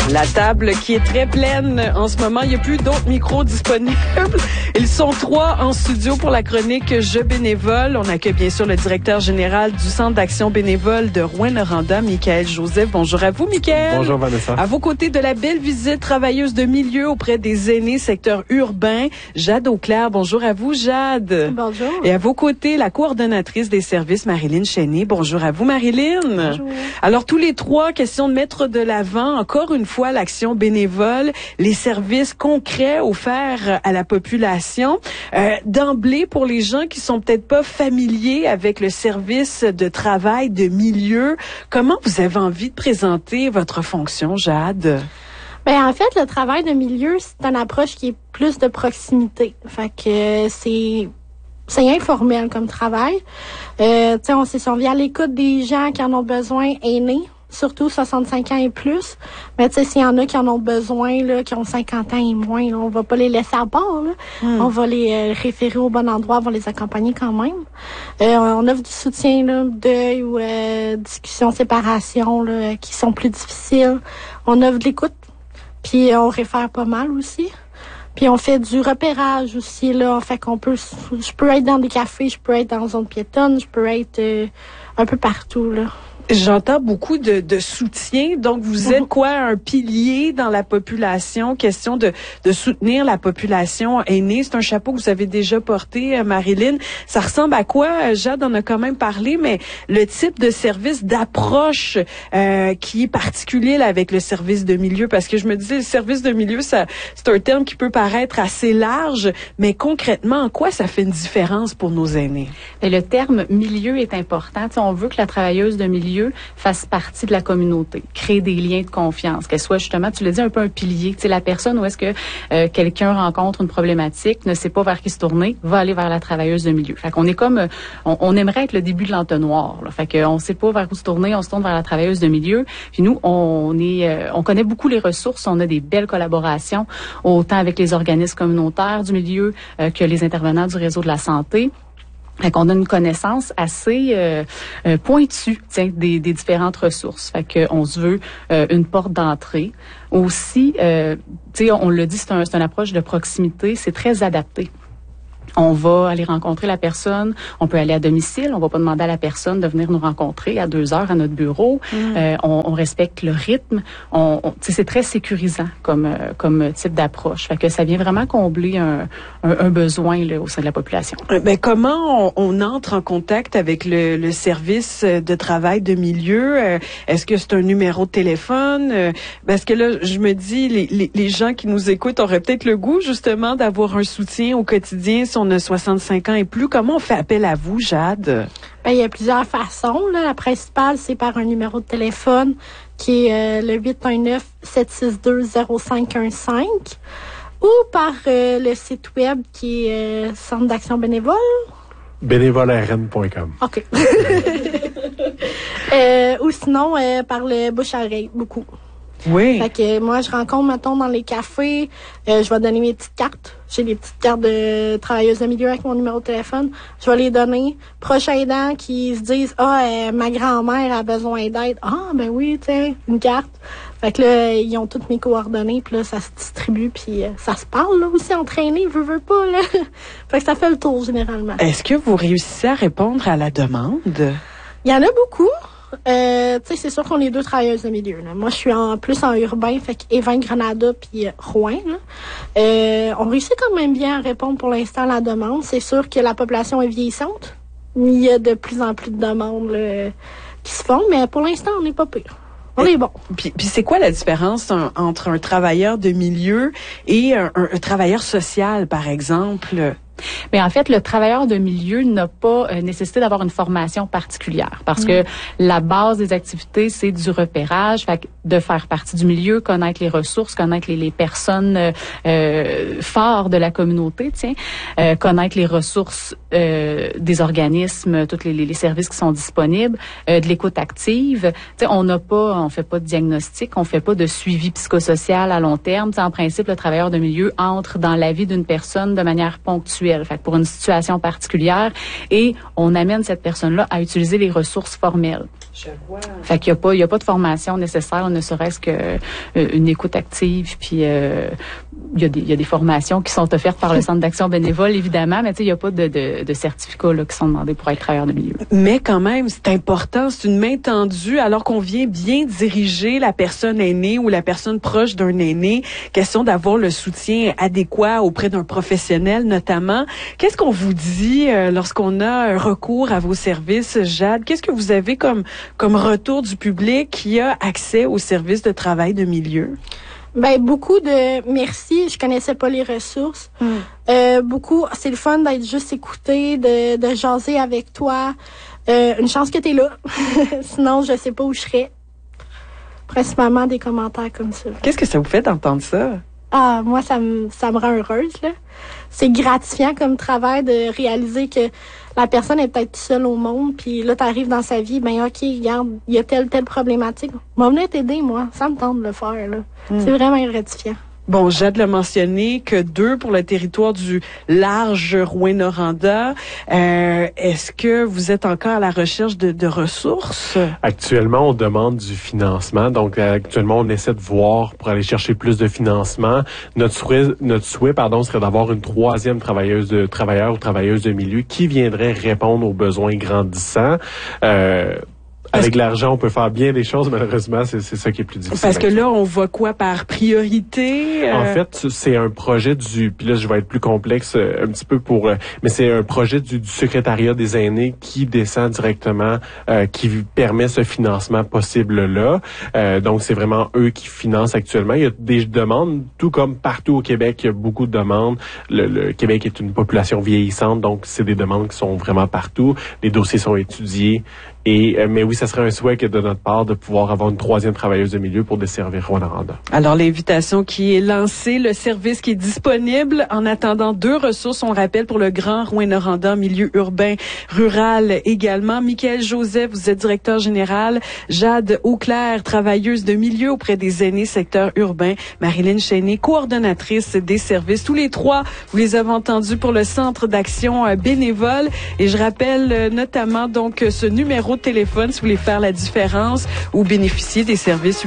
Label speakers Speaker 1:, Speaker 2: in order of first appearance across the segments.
Speaker 1: La table qui est très pleine en ce moment. Il n'y a plus d'autres micros disponibles. Ils sont 3 en studio pour la chronique Je bénévole. On accueille bien sûr le directeur général du Centre d'action bénévole de Rouyn-Noranda, Michael Joseph. Bonjour à vous, Michael.
Speaker 2: Bonjour, Vanessa.
Speaker 1: À vos côtés de la belle visite travailleuse de milieu auprès des aînés, secteur urbain, Jade Auclair. Bonjour à vous, Jade.
Speaker 3: Bonjour.
Speaker 1: Et à vos côtés, la coordonnatrice des services, Marilyn Chénier. Bonjour à vous, Marilyn.
Speaker 3: Bonjour.
Speaker 1: Alors, tous les 3, question de mettre de l'avant, encore une fois, l'action bénévole, les services concrets offerts à la population. D'emblée, pour les gens qui sont peut-être pas familiers avec le service de travail de milieu, comment vous avez envie de présenter votre fonction, Jade?
Speaker 3: Ben, en fait, le travail de milieu, c'est une approche qui est plus de proximité. Fait que c'est informel comme travail. Tu sais, on s'est servi à l'écoute des gens qui en ont besoin, aînés, surtout 65 ans et plus. Mais tu sais, s'il y en a qui en ont besoin, là, qui ont 50 ans et moins, là, on va pas les laisser à part, là. On va les référer au bon endroit, on va les accompagner quand même. On offre du soutien, là, deuil ou discussion, séparation, là, qui sont plus difficiles. On offre de l'écoute, puis on réfère pas mal aussi. Puis on fait du repérage aussi, là. Fait qu'on peut, je peux être dans des cafés, je peux être dans une zone piétonne, je peux être un peu partout, là.
Speaker 1: J'entends beaucoup de soutien. Donc, vous êtes quoi, un pilier dans la population? Question de soutenir la population aînée. C'est un chapeau que vous avez déjà porté, Marilyn. Ça ressemble à quoi? Jade en a quand même parlé, mais le type de service, d'approche qui est particulier là, avec le service de milieu. Parce que je me disais, le service de milieu, c'est un terme qui peut paraître assez large, mais concrètement, en quoi ça fait une différence pour nos aînés?
Speaker 4: Et le terme milieu est important. T'sais, on veut que la travailleuse de milieu fasse partie de la communauté, créer des liens de confiance, qu'elle soit justement, tu l'as dit, un peu un pilier. Tu sais, la personne où est-ce que quelqu'un rencontre une problématique, ne sait pas vers qui se tourner, va aller vers la travailleuse de milieu. Fait qu'on est comme, on aimerait être le début de l'entonnoir. Là. Fait qu'on sait pas vers où se tourner, on se tourne vers la travailleuse de milieu. Puis nous, on connaît beaucoup les ressources, on a des belles collaborations, autant avec les organismes communautaires du milieu que les intervenants du réseau de la santé. Fait qu'on a une connaissance assez pointue, des différentes ressources. Fait qu'on se veut une porte d'entrée. Aussi, on l'a dit, c'est une approche de proximité, c'est très adapté. On va aller rencontrer la personne, on peut aller à domicile, on va pas demander à la personne de venir nous rencontrer à 2 heures à notre bureau. On respecte le rythme. C'est très sécurisant comme type d'approche. Fait que ça vient vraiment combler un besoin là, au sein de la population.
Speaker 1: Ben comment on entre en contact avec le service de travail de milieu? Est-ce que c'est un numéro de téléphone? Parce que là, je me dis, les gens qui nous écoutent auraient peut-être le goût justement d'avoir un soutien au quotidien si on a 65 ans et plus. Comment on fait appel à vous, Jade?
Speaker 3: Ben, il y a plusieurs façons, là. La principale, c'est par un numéro de téléphone qui est le 819-762-0515 ou par le site web qui est Centre d'action bénévole.
Speaker 2: Bénévolern.com.
Speaker 3: OK. Ou sinon, par le bouche-à-oreille, beaucoup.
Speaker 1: Oui.
Speaker 3: Fait que moi, je rencontre, mettons, dans les cafés, je vais donner mes petites cartes. J'ai les petites cartes de travailleuse de milieu avec mon numéro de téléphone. Je vais les donner. Prochains aidants qui se disent, ma grand-mère a besoin d'aide. Ah, ben oui, tiens, une carte. Fait que là, ils ont toutes mes coordonnées, puis là, ça se distribue, puis ça se parle, là, aussi, entraîné, veut pas, là. Fait que ça fait le tour, généralement.
Speaker 1: Est-ce que vous réussissez à répondre à la demande?
Speaker 3: Il y en a beaucoup. Tu sais, c'est sûr qu'on est 2 travailleuses de milieu, là. Moi, je suis plus en urbain, fait que Évan-Grenada puis Rouyn, là. On réussit quand même bien à répondre pour l'instant à la demande. C'est sûr que la population est vieillissante. Il y a de plus en plus de demandes là, qui se font, mais pour l'instant, on n'est pas pire. On est bon.
Speaker 1: Puis c'est quoi la différence entre un travailleur de milieu et un travailleur social, par exemple?
Speaker 4: Mais en fait, le travailleur de milieu n'a pas nécessité d'avoir une formation particulière parce que la base des activités, c'est du repérage, fait que de faire partie du milieu, connaître les ressources, connaître les personnes fortes de la communauté, connaître les ressources des organismes, tous les services qui sont disponibles, de l'écoute active. On fait pas de diagnostic, on fait pas de suivi psychosocial à long terme. En principe, le travailleur de milieu entre dans la vie d'une personne de manière ponctuelle. Fait que pour une situation particulière, et on amène cette personne-là à utiliser les ressources formelles.
Speaker 1: Je vois.
Speaker 4: Fait qu'il y a pas de formation nécessaire, ne serait-ce que une écoute active, puis il y a des formations qui sont offertes par le Centre d'action bénévole, évidemment, mais tu sais, il y a pas de certificats là, qui sont demandés pour être travailleur de milieu.
Speaker 1: Mais quand même, c'est important, c'est une main tendue, alors qu'on vient bien diriger la personne aînée ou la personne proche d'un aîné. Question d'avoir le soutien adéquat auprès d'un professionnel, notamment. Qu'est-ce qu'on vous dit lorsqu'on a un recours à vos services, Jade? Qu'est-ce que vous avez comme retour du public qui a accès aux services de travail de milieu?
Speaker 3: Ben beaucoup de merci. Je connaissais pas les ressources. Beaucoup, c'est le fun d'être juste écouté, de jaser avec toi. Une chance que t'es là. Sinon, je sais pas où je serais. Principalement des commentaires comme ça.
Speaker 1: Qu'est-ce que ça vous fait d'entendre ça?
Speaker 3: Ah, moi, ça me rend heureuse, là. C'est gratifiant comme travail de réaliser que la personne est peut-être seule au monde, puis là, t'arrives dans sa vie, ben ok, regarde, il y a telle problématique. Moi, venez t'aider, moi. Ça me tente de le faire, là. C'est vraiment gratifiant.
Speaker 1: Bon, Jade l'a mentionné, que 2 pour le territoire du large Rouyn-Noranda. Est-ce que vous êtes encore à la recherche de ressources?
Speaker 2: Actuellement, on demande du financement. Donc, actuellement, on essaie de voir pour aller chercher plus de financement. Notre souhait, serait d'avoir une 3e travailleur ou travailleuse de milieu qui viendrait répondre aux besoins grandissants. Avec l'argent, on peut faire bien des choses, malheureusement, c'est ça qui est plus difficile.
Speaker 1: Parce que là, on voit quoi par priorité?
Speaker 2: En fait, c'est un projet puis là, je vais être plus complexe un petit peu mais c'est un projet du secrétariat des aînés qui descend directement, qui permet ce financement possible-là. Donc, c'est vraiment eux qui financent actuellement. Il y a des demandes, tout comme partout au Québec, il y a beaucoup de demandes. Le Québec est une population vieillissante, donc c'est des demandes qui sont vraiment partout. Les dossiers sont étudiés. Mais oui, ça serait un souhait que de notre part de pouvoir avoir une 3e travailleuse de milieu pour desservir Rouyn-Noranda.
Speaker 1: Alors, l'invitation qui est lancée, le service qui est disponible en attendant 2 ressources, on rappelle, pour le Grand Rouyn-Noranda, milieu urbain, rural également. Michael Joseph, vous êtes directeur général. Jade Auclair, travailleuse de milieu auprès des aînés, secteur urbain. Marilyn Chénier, coordonnatrice des services. Tous les 3, vous les avez entendus pour le Centre d'action bénévole. Et je rappelle notamment donc ce numéro de téléphone si vous voulez faire la différence ou bénéficier des services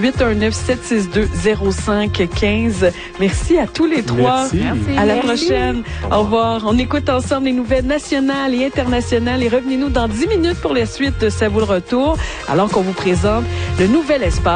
Speaker 1: 819-762-0515. Merci à tous les 3.
Speaker 2: Merci.
Speaker 1: À la prochaine. Au revoir. On écoute ensemble les nouvelles nationales et internationales et revenez-nous dans 10 minutes pour la suite de Ça vaut le retour alors qu'on vous présente le nouvel espace